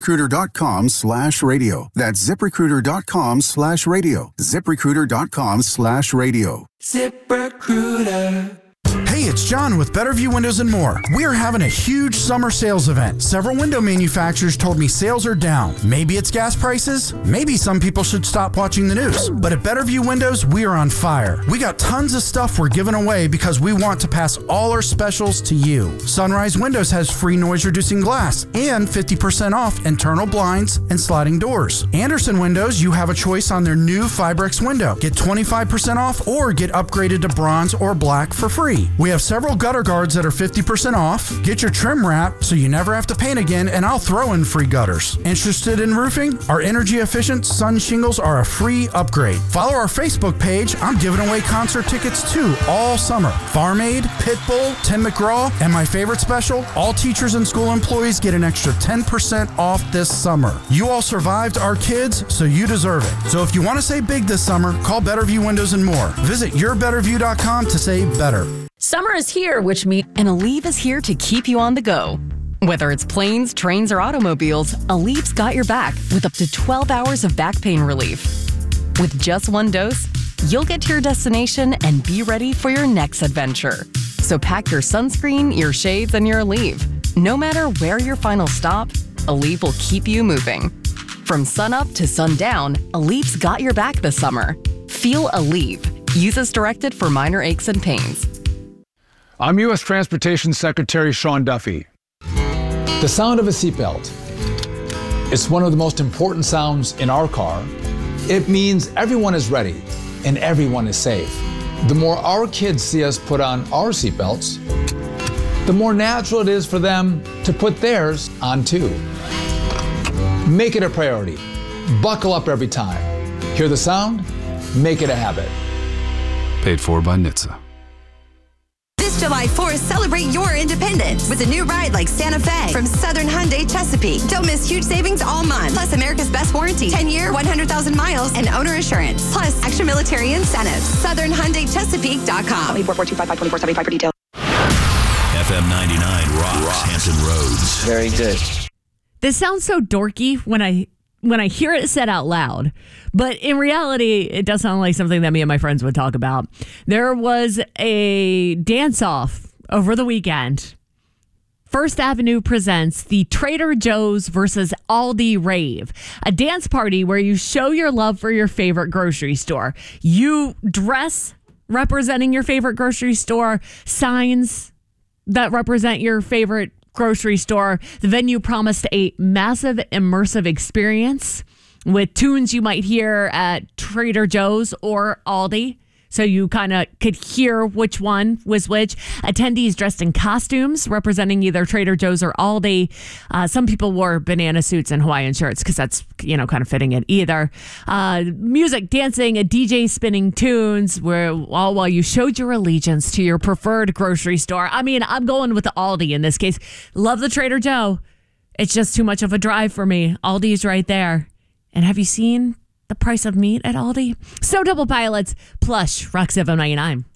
ZipRecruiter.com/radio. That's ZipRecruiter.com/radio. ZipRecruiter.com/radio. ZipRecruiter. Hey, it's John with Better View Windows and More. We are having a huge summer sales event. Several window manufacturers told me sales are down. Maybe it's gas prices. Maybe some people should stop watching the news. But at Better View Windows, we are on fire. We got tons of stuff we're giving away because we want to pass all our specials to you. Sunrise Windows has free noise-reducing glass and 50% off internal blinds and sliding doors. Anderson Windows, you have a choice on their new Fibrex window. Get 25% off or get upgraded to bronze or black for free. We have several gutter guards that are 50% off. Get your trim wrap so you never have to paint again, and I'll throw in free gutters. Interested in roofing? Our energy-efficient sun shingles are a free upgrade. Follow our Facebook page. I'm giving away concert tickets too all summer. Farm Aid, Pitbull, Tim McGraw, and my favorite special, all teachers and school employees get an extra 10% off this summer. You all survived our kids, so you deserve it. So if you want to say big this summer, call Better View Windows and More. Visit yourbetterview.com to say better. Summer is here, which means Aleve is here to keep you on the go. Whether it's planes, trains, or automobiles, Aleve's got your back with up to 12 hours of back pain relief. With just one dose, you'll get to your destination and be ready for your next adventure. So pack your sunscreen, your shades, and your Aleve. No matter where your final stop, Aleve will keep you moving. From sunup to sundown, Aleve's got your back this summer. Feel Aleve. Use as directed for minor aches and pains. I'm U.S. Transportation Secretary Sean Duffy. The sound of a seatbelt. It's one of the most important sounds in our car. It means everyone is ready and everyone is safe. The more our kids see us put on our seatbelts, the more natural it is for them to put theirs on too. Make it a priority. Buckle up every time. Hear the sound? Make it a habit. Paid for by NHTSA. This July 4th, celebrate your independence with a new ride like Santa Fe from Southern Hyundai Chesapeake. Don't miss huge savings all month. Plus America's best warranty, 10-year, 100,000 miles, and owner assurance. Plus extra military incentives. SouthernHyundaiChesapeake.com. 844-255-2475 for details. FM 99 rocks Hampton Roads. Very good. This sounds so dorky when I hear it said out loud, but in reality, it does sound like something that me and my friends would talk about. There was a dance-off over the weekend. First Avenue presents the Trader Joe's versus Aldi Rave, a dance party where you show your love for your favorite grocery store. You dress representing your favorite grocery store, signs that represent your favorite grocery store. The venue promised a massive immersive experience with tunes you might hear at Trader Joe's or Aldi. So you kind of could hear which one was which. Attendees dressed in costumes representing either Trader Joe's or Aldi. Some people wore banana suits and Hawaiian shirts because that's, kind of fitting it either. Music, dancing, a DJ spinning tunes while you showed your allegiance to your preferred grocery store. I mean, I'm going with the Aldi in this case. Love the Trader Joe. It's just too much of a drive for me. Aldi's right there. And have you seen the price of meat at Aldi? Snow Double Pilots, Plush, Rock 799.